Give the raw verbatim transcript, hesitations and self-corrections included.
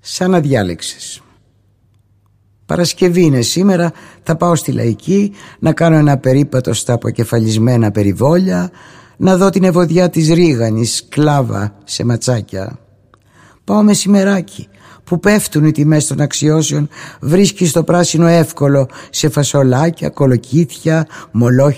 Σαν να διάλεξες. Παρασκευή είναι σήμερα, θα πάω στη Λαϊκή να κάνω ένα περίπατο στα αποκεφαλισμένα περιβόλια, να δω την ευωδιά της ρίγανης κλάβα σε ματσάκια. Πάω μεσημεράκι που πέφτουν οι τιμές των αξιώσεων, βρίσκεις το πράσινο εύκολο σε φασολάκια, κολοκύθια, μολόχια